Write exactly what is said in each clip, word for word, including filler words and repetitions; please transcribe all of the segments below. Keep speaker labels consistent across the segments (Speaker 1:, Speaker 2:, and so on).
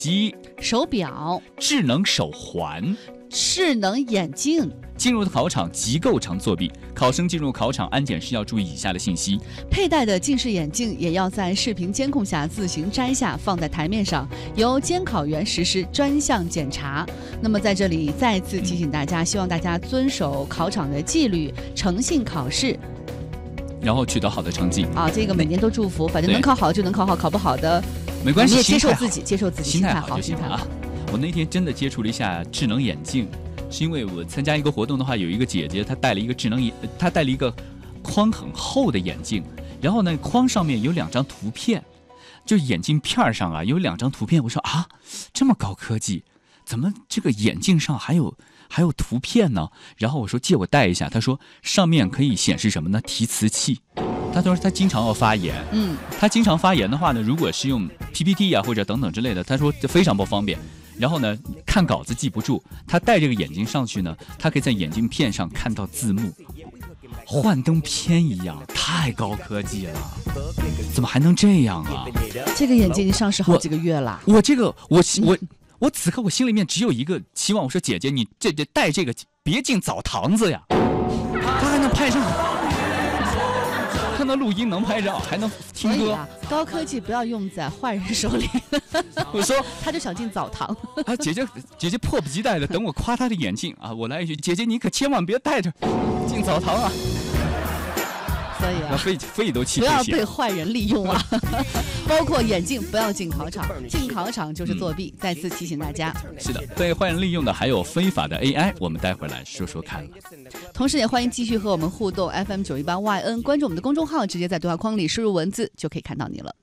Speaker 1: 机、
Speaker 2: 手表、
Speaker 1: 智能手环、
Speaker 2: 智能眼镜。
Speaker 1: 进入考场即构成作弊，考生进入考场安检时要注意以下的信息：
Speaker 2: 佩戴的近视眼镜也要在视频监控下自行摘下，放在台面上，由监考员实施专项检查。那么在这里再次提醒大家，希望大家遵守考场的纪律，诚信考试，
Speaker 1: 然后取得好的成绩
Speaker 2: 啊！这个每年都祝福，反正能考好就能考好，考不好的
Speaker 1: 没关系，
Speaker 2: 你也接受自己，接受自己，
Speaker 1: 心态好就
Speaker 2: 心态好。
Speaker 1: 啊！我那天真的接触了一下智能眼镜。是因为我参加一个活动的话，有一个姐姐她戴了一个智能眼，她戴了一个框很厚的眼镜，然后呢框上面有两张图片，就眼镜片上啊有两张图片。我说啊，这么高科技，怎么这个眼镜上还有还有图片呢？然后我说借我戴一下，她说上面可以显示什么呢？提词器。她说她经常要发言，
Speaker 2: 嗯，
Speaker 1: 她经常发言的话呢，如果是用 P P T 啊或者等等之类的，她说非常不方便。然后呢，看稿子记不住，他戴这个眼镜上去呢，他可以在眼镜片上看到字幕，幻灯片一样，太高科技了，怎么还能这样啊？
Speaker 2: 这个眼镜已经上市好几个月了。
Speaker 1: 我, 我这个，我我我此刻我心里面只有一个期望，我说姐姐，你这这戴这个别进澡堂子呀，他还能拍上。看到录音能拍照，还能听歌。
Speaker 2: 啊、高科技不要用在坏人手里。
Speaker 1: 我说，
Speaker 2: 他就想进澡堂。
Speaker 1: 啊，姐姐，姐姐迫不及待的等我夸她的眼镜啊！我来一句，姐姐你可千万别带着进澡堂啊！
Speaker 2: 所以啊，
Speaker 1: 肺肺都气
Speaker 2: 不要被坏人利用啊！包括眼镜不要进考场，进考场就是作弊。嗯、再次提醒大家。
Speaker 1: 是的，被坏人利用的还有非法的 A I， 我们待会儿来说说看。
Speaker 2: 同时也欢迎继续和我们互动 ，F M 九一八 Y N， 关注我们的公众号，直接在对话框里输入文字就可以看到你了。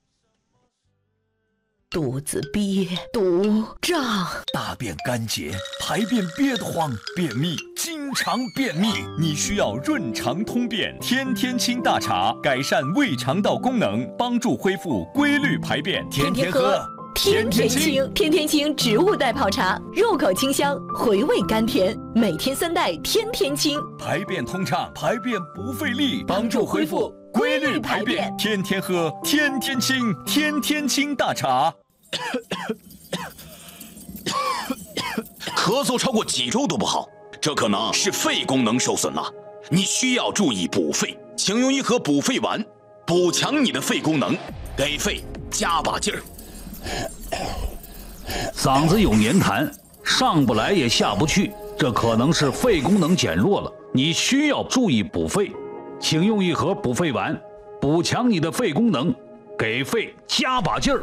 Speaker 3: 肚子憋，肚胀，
Speaker 4: 大便干结，排便憋得慌，便秘，经常便秘，你需要润肠通便天天清大茶，改善胃肠道功能，帮助恢复规律排便，天天喝。
Speaker 3: 天天清，天天清植物袋泡茶，入口清香，回味甘甜，每天三袋，天天清，
Speaker 4: 排便通畅，排便不费力，帮助恢复规律排便，天天喝，天天清，天天清大茶。
Speaker 5: 咳嗽超过几周都不好，这可能是肺功能受损了，你需要注意补肺，请用一盒补肺丸，补强你的肺功能，给肺加把劲儿。
Speaker 6: 嗓子有黏痰，上不来也下不去，这可能是肺功能减弱了，你需要注意补肺，请用一盒补肺丸，补强你的肺功能，给肺加把劲儿。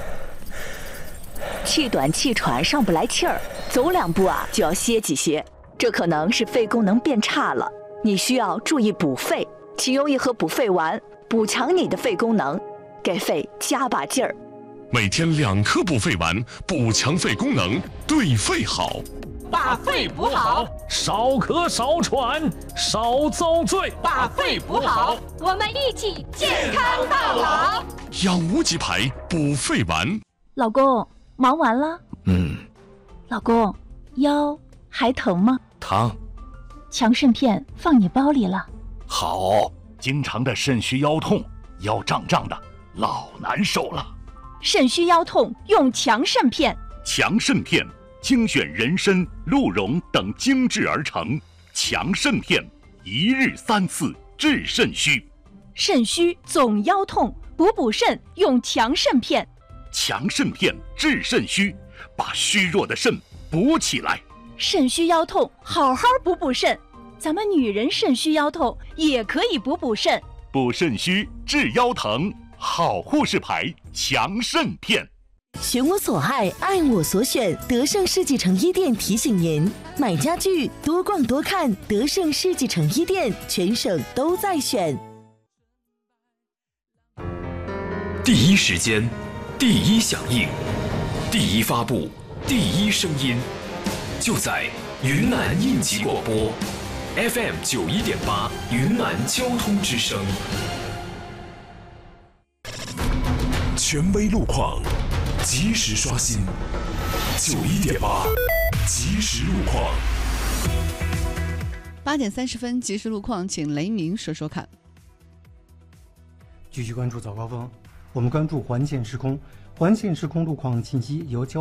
Speaker 3: 气短气喘上不来气儿，走两步啊就要歇几歇，这可能是肺功能变差了，你需要注意补肺，请用一盒补肺丸，补强你的肺功能，给肺加把劲儿。
Speaker 7: 每天两颗补肺丸，补强肺功能，对肺好。
Speaker 8: 把肺补好，
Speaker 6: 少咳少喘少遭罪。
Speaker 8: 把肺补好，我们一起健康到老。
Speaker 7: 养无极牌补肺丸。
Speaker 9: 老公，忙完了？
Speaker 10: 嗯。
Speaker 9: 老公，腰还疼吗？
Speaker 10: 疼。
Speaker 9: 强肾片放你包里了。
Speaker 10: 好，经常的肾虚腰痛，腰胀胀的，老难受了。
Speaker 9: 肾虚腰痛用强肾片。
Speaker 10: 强肾片精选人参、鹿茸等精制而成，强肾片一日三次治肾虚。
Speaker 9: 肾虚总腰痛，补补肾用强肾片。
Speaker 10: 强肾片治肾虚，把虚弱的肾补起来。
Speaker 9: 肾虚腰痛好好补补肾，咱们女人肾虚腰痛也可以补补肾。
Speaker 10: 补肾虚治腰疼，好护士牌强肾片。
Speaker 3: 选我所爱，爱我所选。德胜世纪城一店提醒您：买家具多逛多看，德胜世纪城一店全省都在选。
Speaker 11: 第一时间，第一响应，第一发布，第一声音，就在云南应急广播 F M 九一点八，云南交通之声。权威路况，及时刷新。九一点八，即时路况。
Speaker 2: 八点三十分，即时路况，请雷鸣说说看。
Speaker 12: 继续关注早高峰。 我们关注环线时空，环线时空路况信息由交